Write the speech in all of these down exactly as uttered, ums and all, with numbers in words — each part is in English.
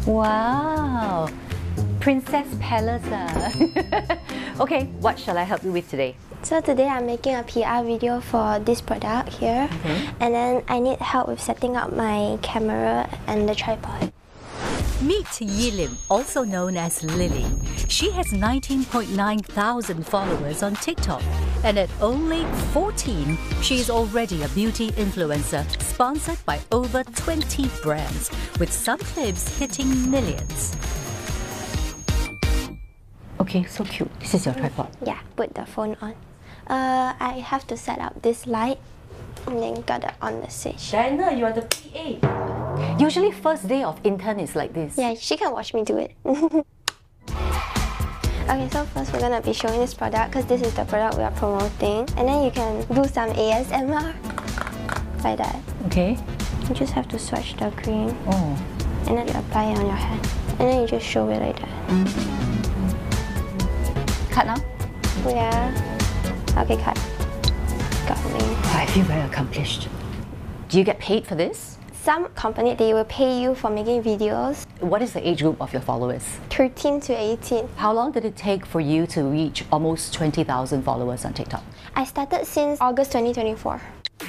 Wow, Princess Palace. Okay, what shall I help you with today? So today I'm making a P R video for this product here, okay. And then I need help with setting up my camera and the tripod. Meet Yilim, also known as Lily. She has nineteen point nine thousand followers on TikTok, and at only fourteen, she is already a beauty influencer, sponsored by over twenty brands, with some clips hitting millions. Okay, so cute. This is your tripod. Yeah, put the phone on. Uh, I have to set up this light and then got it on the stage. Diana, you are the P A. Usually first day of intern is like this. Yeah, she can watch me do it. Okay, so first we're gonna be showing this product because this is the product we are promoting. And then you can do some A S M R like that. Okay. You just have to swatch the cream. Oh. And then you apply it on your hand. And then you just show it like that. Mm. Cut now? Yeah. Okay, cut. Got me. I feel very accomplished. Do you get paid for this? Some company, they will pay you for making videos. What is the age group of your followers? thirteen to eighteen. How long did it take for you to reach almost twenty thousand followers on TikTok? I started since August twenty twenty-four.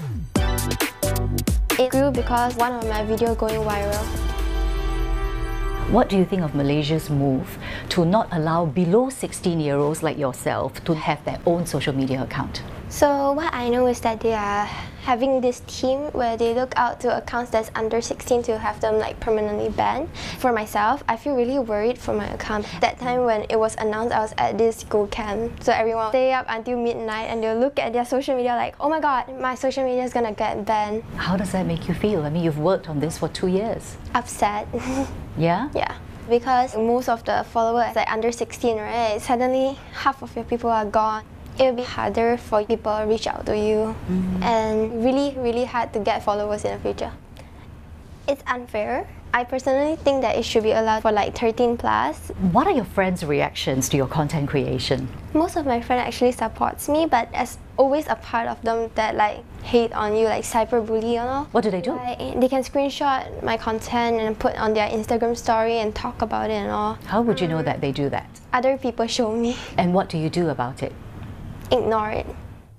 It grew because one of my videos going viral. What do you think of Malaysia's move to not allow below sixteen-year-olds like yourself to have their own social media account? So what I know is that they are having this team where they look out to accounts that's under sixteen to have them like permanently banned. For myself, I feel really worried for my account. That time when it was announced, I was at this school camp. So everyone stay up until midnight and they'll look at their social media like, oh my god, my social media is gonna get banned. How does that make you feel? I mean, you've worked on this for two years. Upset. Yeah? Yeah. Because most of the followers are like under sixteen, right? Suddenly, half of your people are gone. It'll be harder for people to reach out to you, mm-hmm. and really, really hard to get followers in the future. It's unfair. I personally think that it should be allowed for like thirteen plus. What are your friends' reactions to your content creation? Most of my friends actually supports me, but there's always a part of them that like hate on you, like cyberbully, you know? What do they do? Like, they can screenshot my content and put on their Instagram story and talk about it and all. How would you know that they do that? Other people show me. And what do you do about it? Ignore it.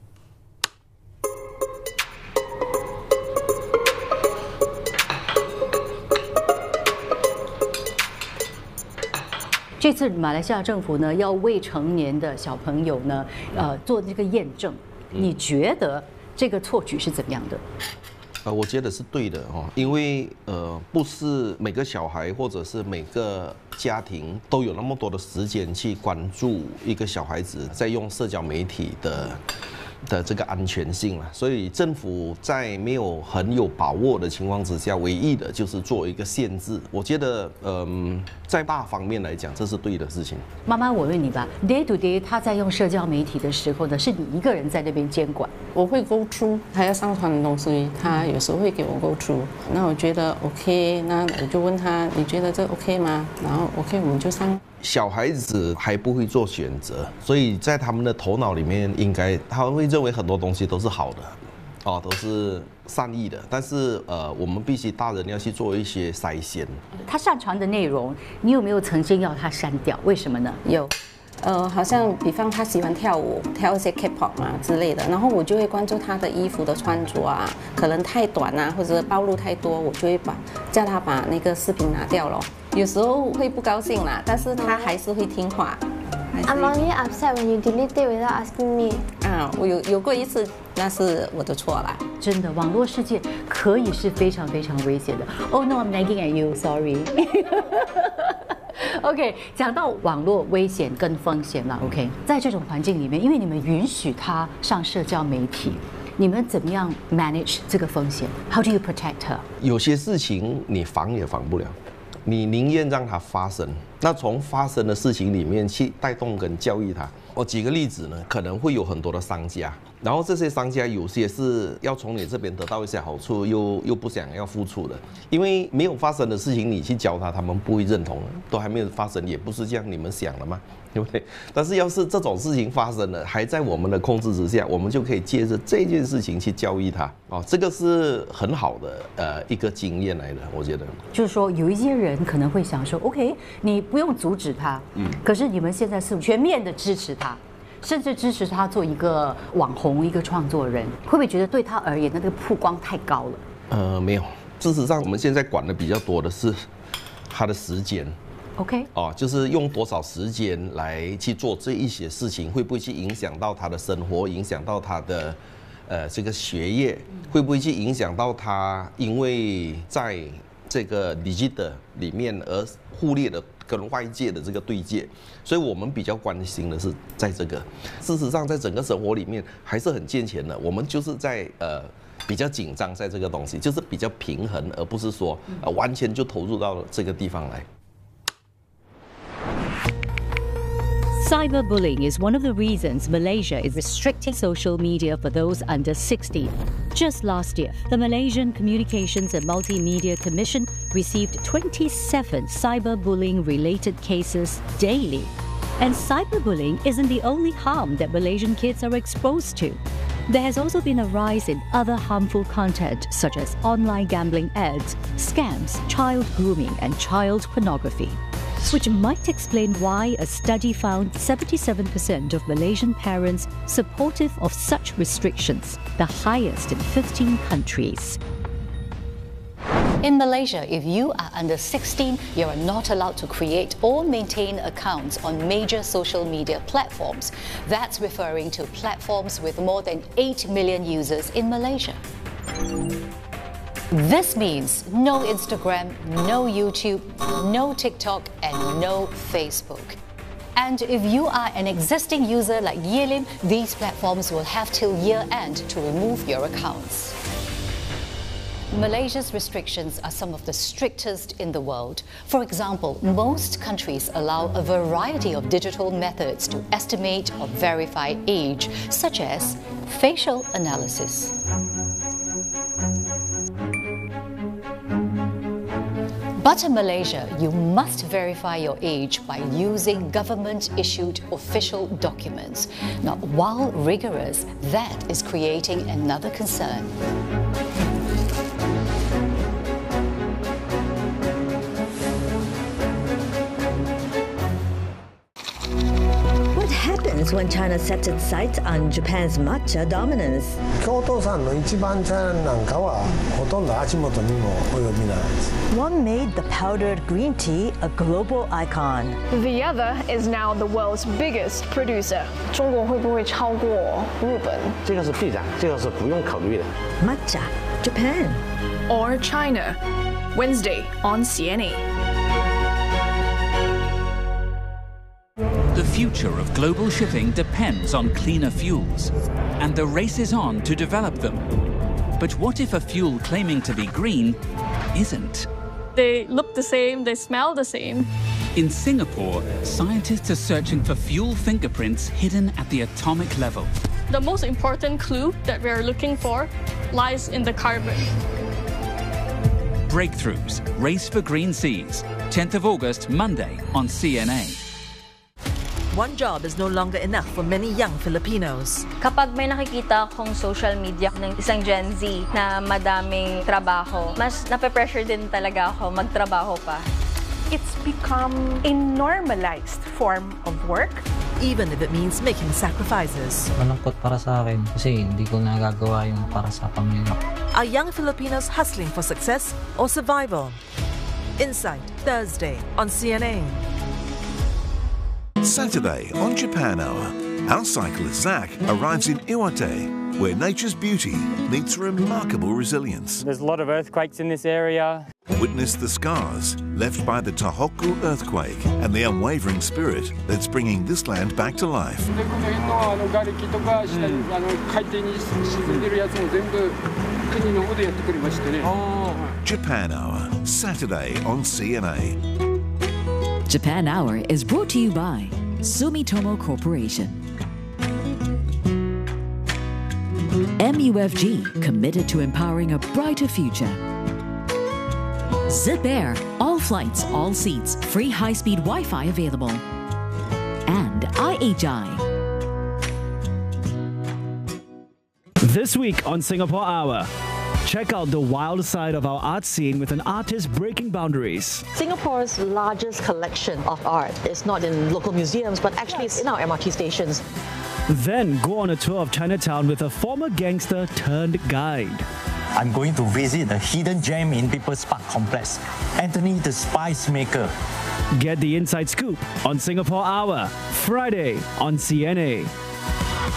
这次马来西亚政府呢，要未成年的小朋友呢，呃，做这个验证。你觉得这个错举是怎么样的？ 呃，我觉得是对的哦，因为呃，不是每个小孩或者是每个家庭都有那么多的时间去关注一个小孩子在用社交媒体的的这个安全性了，所以政府在没有很有把握的情况之下，唯一的就是做一个限制。我觉得，嗯，在大方面来讲，这是对的事情。 妈妈，我问你吧 ，day to day， 他在用社交媒体的时候呢，是你一个人在那边监管？ 我会 go through， 他要上传的东西，他有时候会给我 go through。那我觉得 OK， 那我就问他，你觉得这 OK 吗？然后 OK， 我们就上。 小孩子还不会做选择，所以在他们的头脑里面，应该他们会认为很多东西都是好的，哦，都是善意的。但是呃，我们必须大人要去做一些筛选。 他上传的内容，你有没有曾经要他删掉？为什么呢？ 有。 呃，好像比方他喜欢跳舞，跳一些 K-pop 嘛之类的，然后我就会关注他的衣服的穿着啊，可能太短啊，或者暴露太多，我就会把叫他把那个视频拿掉了。有时候会不高兴啦，但是他还是会听话。 I'm only upset when you delete it without asking me. 啊，我有有过一次，那是我的错啦。 真的，网络世界可以是非常非常危险的。Oh no, I'm nagging at you. Sorry. OK， 讲到网络危险跟风险了 ，OK， 在这种环境里面，因为你们允许他上社交媒体，你们怎么样 manage 这个风险 ？How do you protect her？ 有些事情你防也防不了，你宁愿让它发生， 那从发生的事情里面去带动跟教育他。我举个例子呢，可能会有很多的商家，然后这些商家有些是要从你这边得到一些好处，又又不想要付出的，因为没有发生的事情你去教他，他们不会认同的，都还没有发生，也不是这样你们想的嘛，对不对？但是要是这种事情发生了，还在我们的控制之下，我们就可以借着这件事情去教育他哦，这个是很好的呃一个经验来的，我觉得。 就是说，有一些人可能会想说 ，OK， 你不用阻止他，嗯，可是你们现在是全面的支持他。甚至支持他做一个网红、一个创作人，会不会觉得对他而言的那个曝光太高了？ 呃，没有。事实上，我们现在管的比较多的是他的时间。 OK， 哦，就是用多少时间来去做这一些事情，会不会去影响到他的生活，影响到他的呃这个学业，会不会去影响到他因为在这个 digital 里面而忽略了跟外界的这个对接，所以我们比较关心的是在这个。事实上，在整个生活里面还是很健全的。我们就是在呃比较紧张，在这个东西就是比较平衡，而不是说呃完全就投入到这个地方来。 Cyberbullying is one of the reasons Malaysia is restricting social media for those under sixteen. Just last year, the Malaysian Communications and Multimedia Commission received twenty-seven cyberbullying-related cases daily. And cyberbullying isn't the only harm that Malaysian kids are exposed to. There has also been a rise in other harmful content such as online gambling ads, scams, child grooming and child pornography, which might explain why a study found seventy-seven percent of Malaysian parents supportive of such restrictions, the highest in fifteen countries. In Malaysia, if you are under sixteen, you are not allowed to create or maintain accounts on major social media platforms. That's referring to platforms with more than eight million users in Malaysia. This means no Instagram, no YouTube, no TikTok, and no Facebook. And if you are an existing user like Yelim, these platforms will have till year end to remove your accounts. Malaysia's restrictions are some of the strictest in the world. For example, most countries allow a variety of digital methods to estimate or verify age, such as facial analysis. But in Malaysia, you must verify your age by using government-issued official documents. Now, while rigorous, that is creating another concern. When China sets its sights on Japan's matcha dominance. 京都産の一番茶なんかはほとんど足元にも及びないです。 One made the powdered green tea a global icon. The other is now the world's biggest producer. 中国会不会超过日本？ 这个是必然，这个是不用考虑的。 Matcha, Japan. Or China. Wednesday on C N A. The future of global shipping depends on cleaner fuels, and the race is on to develop them. But what if a fuel claiming to be green isn't? They look the same, they smell the same. In Singapore, scientists are searching for fuel fingerprints hidden at the atomic level. The most important clue that we are looking for lies in the carbon. Breakthroughs, Race for Green Seas, tenth of August, Monday on C N A. One job is no longer enough for many young Filipinos. Kapag may nakikita akong social media ng isang Gen Z na madaming trabaho, mas nape-pressure din talaga ako magtrabaho pa. It's become a normalized form of work. Even if it means making sacrifices. Malungkot para sa akin kasi hindi ko nagagawa yung para sa pamilya. Are young Filipinos hustling for success or survival? Insight, Thursday on C N A. Saturday on Japan Hour, our cyclist Zach arrives in Iwate, where nature's beauty meets remarkable resilience. There's a lot of earthquakes in this area. Witness the scars left by the Tohoku earthquake and the unwavering spirit that's bringing this land back to life. Japan Hour, Saturday on C N A. Japan Hour is brought to you by Sumitomo Corporation. M U F G, committed to empowering a brighter future. Zip Air, all flights, all seats, free high-speed Wi-Fi available. And I H I. This week on Singapore Hour, check out the wild side of our art scene with an artist breaking boundaries. Singapore's largest collection of art is not in local museums, but actually it's in our M R T stations. Then go on a tour of Chinatown with a former gangster turned guide. I'm going to visit a hidden gem in People's Park Complex, Anthony the Spice Maker. Get the inside scoop on Singapore Hour, Friday on C N A.